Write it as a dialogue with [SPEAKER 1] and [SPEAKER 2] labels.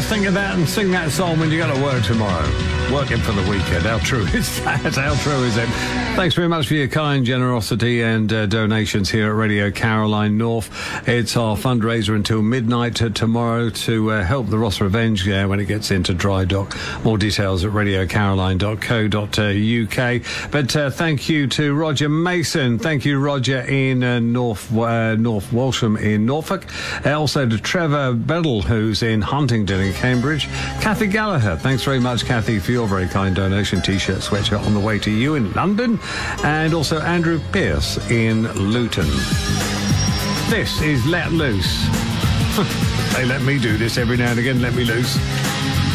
[SPEAKER 1] just think of that and sing that song when you got to work tomorrow. Working for the weekend. How true is that? How true is it? Thanks very much for your kind generosity and donations here at Radio Caroline North. It's our fundraiser until midnight tomorrow to help the Ross Revenge when it gets into dry dock. More details at radiocaroline.co.uk. But thank you to Roger Mason. Thank you, Roger, in North Walsham in Norfolk. Also to Trevor Beddle, who's in Huntingdon in Cambridge. Kathy Gallagher. Thanks very much, Kathy, for your very kind donation. T-shirt, sweatshirt on the way to you in London. And also Andrew Pierce in Luton. This is Let Loose. They let me do this every now and again. Let me loose.